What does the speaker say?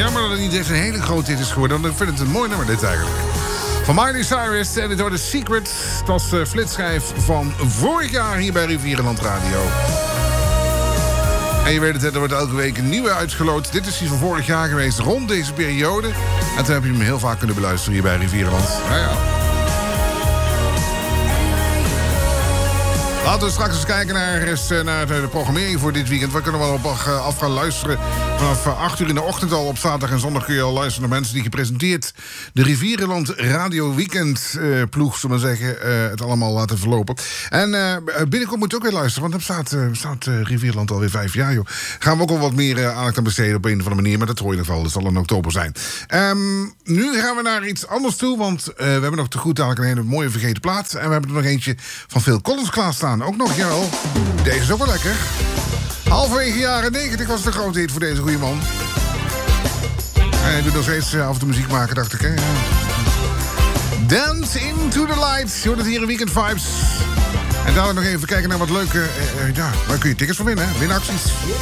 Jammer dat het niet echt een hele grote hit is geworden, want ik vind het een mooi nummer, dit eigenlijk. Van Miley Cyrus en dit wordt The Secret. Dat was de flitsschijf van vorig jaar hier bij Rivierenland Radio. En je weet het, er wordt elke week een nieuwe uitgeloot. Dit is die van vorig jaar geweest, rond deze periode. En toen heb je hem heel vaak kunnen beluisteren hier bij Rivierenland. Nou ja. Laten we straks eens kijken naar de programmering voor dit weekend. We kunnen wel op af gaan luisteren. Vanaf 8 uur in de ochtend al op zaterdag en zondag kun je al luisteren naar mensen die gepresenteerd de Rivierenland Radio Weekend ploeg, zullen we zeggen, het allemaal laten verlopen. En binnenkort moet je ook weer luisteren, want dan staat Rivierenland alweer 5 jaar, joh. Gaan we ook al wat meer aandacht aan besteden op een of andere manier, maar dat hoor je nog wel, dat zal in oktober zijn. Nu gaan we naar iets anders toe, want we hebben nog te goed eigenlijk een hele mooie vergeten plaat. En we hebben er nog eentje van Phil Collins klaarstaan. Ook nog, jawel. Deze is ook wel lekker. Halverwege jaren 90 was het een grote hit voor deze goede man. Hij doet nog steeds af en toe muziek maken, dacht ik, hè. Ja. Dance into the light. Je hoort het hier in Weekend Vibes. En dadelijk nog even kijken naar wat leuke... waar kun je tickets voor winnen, hè? Winacties.